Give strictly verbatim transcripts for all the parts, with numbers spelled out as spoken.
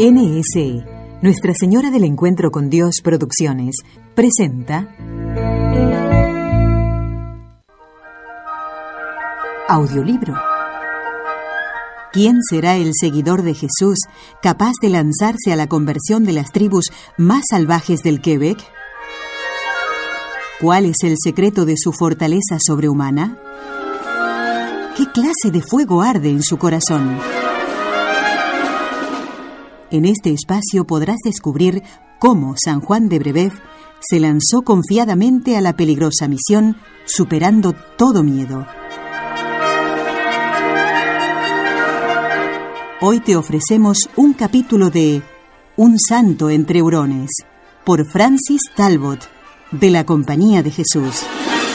N S E, Nuestra Señora del Encuentro con Dios Producciones, presenta Audiolibro. ¿Quién será el seguidor de Jesús capaz de lanzarse a la conversión de las tribus más salvajes del Quebec? ¿Cuál es el secreto de su fortaleza sobrehumana? ¿Qué clase de fuego arde en su corazón? En este espacio podrás descubrir cómo San Juan de Brébeuf se lanzó confiadamente a la peligrosa misión, superando todo miedo. Hoy te ofrecemos un capítulo de Un santo entre hurones, por Francis Talbot, de la Compañía de Jesús.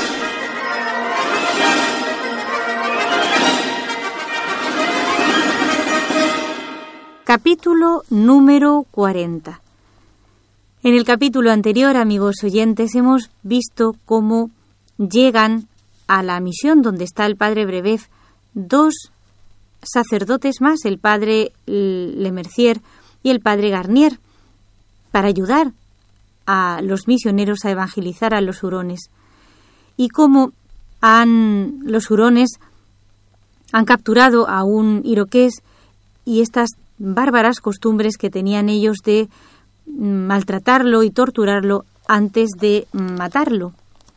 Capítulo número cuarenta. En el capítulo anterior, amigos oyentes, hemos visto cómo llegan a la misión donde está el padre Brébeuf dos sacerdotes más, el padre Lemercier y el padre Garnier, para ayudar a los misioneros a evangelizar a los hurones. Y cómo han, los hurones han capturado a un iroqués y estas bárbaras costumbres que tenían ellos de maltratarlo y torturarlo antes de matarlo.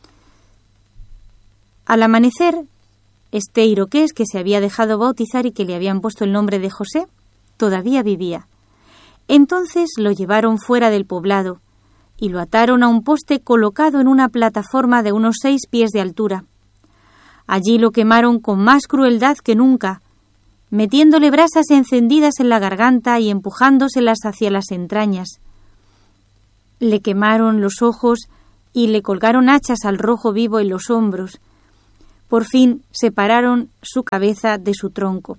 Al amanecer, este iroqués que se había dejado bautizar y que le habían puesto el nombre de José, todavía vivía. Entonces lo llevaron fuera del poblado y lo ataron a un poste colocado en una plataforma de unos seis pies de altura. Allí lo quemaron con más crueldad que nunca, metiéndole brasas encendidas en la garganta y empujándoselas hacia las entrañas. Le quemaron los ojos y le colgaron hachas al rojo vivo en los hombros. Por fin separaron su cabeza de su tronco.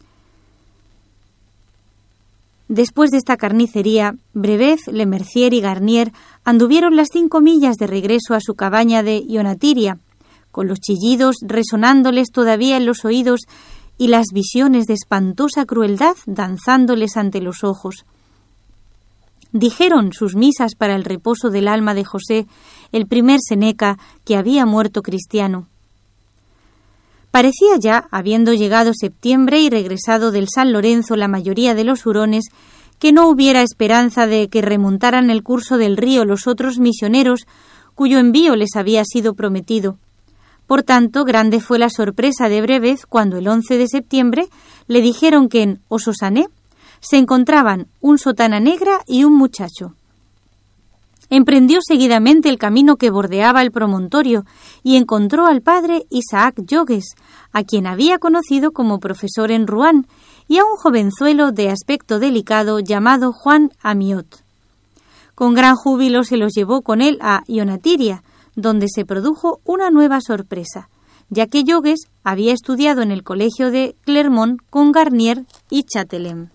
Después de esta carnicería, Brébeuf, Lemercier y Garnier anduvieron las cinco millas de regreso a su cabaña de Ionatiria, con los chillidos resonándoles todavía en los oídos y las visiones de espantosa crueldad danzándoles ante los ojos. Dijeron sus misas para el reposo del alma de José, el primer Seneca que había muerto cristiano. Parecía ya, habiendo llegado septiembre y regresado del San Lorenzo la mayoría de los hurones, que no hubiera esperanza de que remontaran el curso del río los otros misioneros cuyo envío les había sido prometido. Por tanto, grande fue la sorpresa de Brébeuf cuando el once de septiembre le dijeron que en Ososané se encontraban un sotana negra y un muchacho. Emprendió seguidamente el camino que bordeaba el promontorio y encontró al padre Isaac Jogues, a quien había conocido como profesor en Rouen, y a un jovenzuelo de aspecto delicado llamado Juan Amiot. Con gran júbilo se los llevó con él a Ionatiria, donde se produjo una nueva sorpresa, ya que Jogues había estudiado en el colegio de Clermont con Garnier y Chatelem.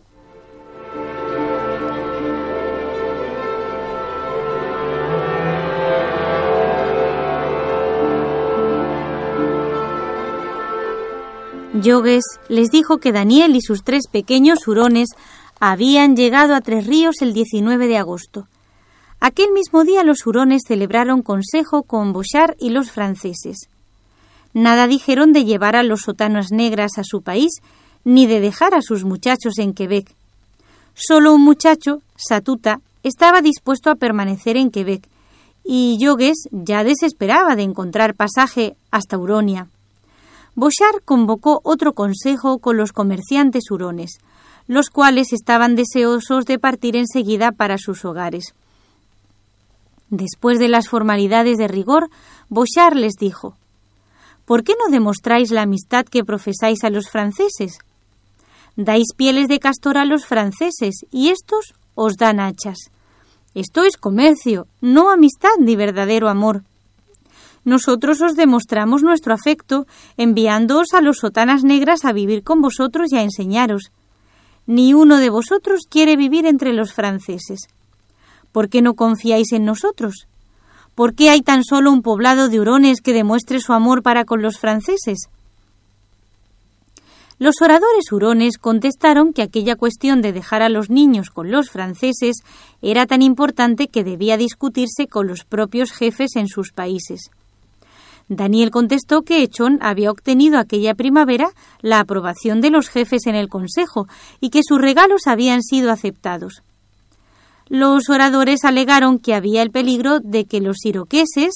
Jogues les dijo que Daniel y sus tres pequeños hurones habían llegado a Tres Ríos el diecinueve de agosto. Aquel mismo día los hurones celebraron consejo con Bochart y los franceses. Nada dijeron de llevar a los sotanas negras a su país, ni de dejar a sus muchachos en Quebec. Solo un muchacho, Satuta, estaba dispuesto a permanecer en Quebec, y Jogues ya desesperaba de encontrar pasaje hasta Huronia. Bochart convocó otro consejo con los comerciantes hurones, los cuales estaban deseosos de partir enseguida para sus hogares. Después de las formalidades de rigor, Bochart les dijo: ¿por qué no demostráis la amistad que profesáis a los franceses? Dais pieles de castor a los franceses y estos os dan hachas. Esto es comercio, no amistad ni verdadero amor. Nosotros os demostramos nuestro afecto enviándoos a los sotanas negras a vivir con vosotros y a enseñaros. Ni uno de vosotros quiere vivir entre los franceses. ¿Por qué no confiáis en nosotros? ¿Por qué hay tan solo un poblado de hurones que demuestre su amor para con los franceses? Los oradores hurones contestaron que aquella cuestión de dejar a los niños con los franceses era tan importante que debía discutirse con los propios jefes en sus países. Daniel contestó que Echón había obtenido aquella primavera la aprobación de los jefes en el consejo y que sus regalos habían sido aceptados. Los oradores alegaron que había el peligro de que los iroqueses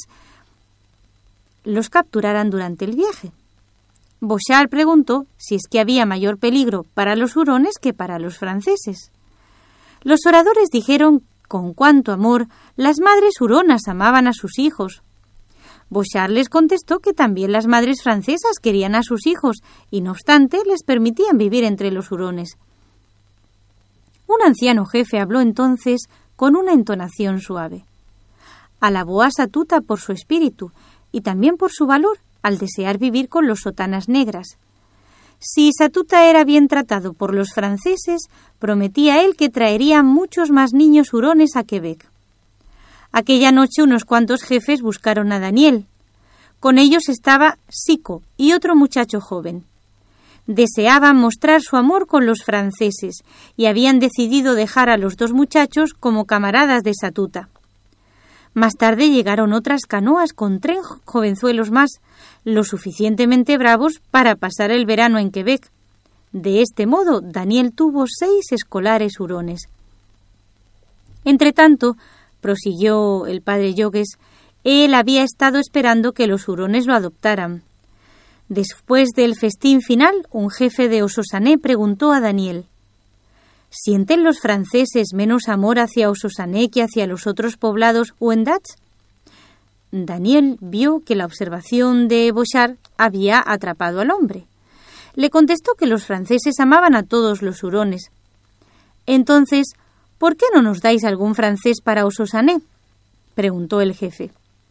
los capturaran durante el viaje. Bochart preguntó si es que había mayor peligro para los hurones que para los franceses. Los oradores dijeron con cuánto amor las madres huronas amaban a sus hijos. Bochart les contestó que también las madres francesas querían a sus hijos y, no obstante, les permitían vivir entre los hurones. Un anciano jefe habló entonces con una entonación suave. Alabó a Satuta por su espíritu y también por su valor al desear vivir con los sotanas negras. Si Satuta era bien tratado por los franceses, prometía él que traería muchos más niños hurones a Quebec. Aquella noche unos cuantos jefes buscaron a Daniel. Con ellos estaba Sico y otro muchacho joven. Deseaban mostrar su amor con los franceses y habían decidido dejar a los dos muchachos como camaradas de Satuta. Más tarde llegaron otras canoas con tres jovenzuelos más, lo suficientemente bravos para pasar el verano en Quebec. De este modo, Daniel tuvo seis escolares hurones. Entretanto, prosiguió el padre Jogues, él había estado esperando que los hurones lo adoptaran. Después del festín final, un jefe de Ososané preguntó a Daniel: ¿sienten los franceses menos amor hacia Ososané que hacia los otros poblados Ouendats? Daniel vio que la observación de Bochart había atrapado al hombre. Le contestó que los franceses amaban a todos los hurones. Entonces, ¿por qué no nos dais algún francés para Ososané?, preguntó el jefe.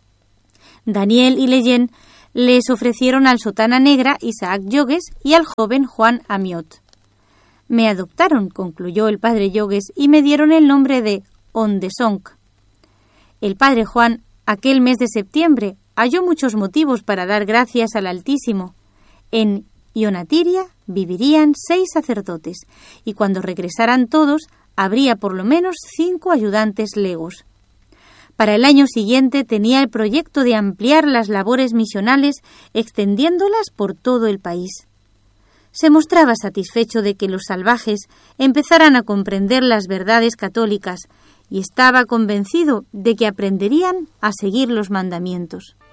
Daniel y Leyen les ofrecieron al sotana negra Isaac Jogues y al joven Juan Amiot. Me adoptaron, concluyó el padre Jogues, y me dieron el nombre de Ondesonc. El padre Juan, aquel mes de septiembre, halló muchos motivos para dar gracias al Altísimo. En Ionatiria vivirían seis sacerdotes, y cuando regresaran todos, habría por lo menos cinco ayudantes legos. Para el año siguiente tenía el proyecto de ampliar las labores misionales, extendiéndolas por todo el país. Se mostraba satisfecho de que los salvajes empezaran a comprender las verdades católicas y estaba convencido de que aprenderían a seguir los mandamientos.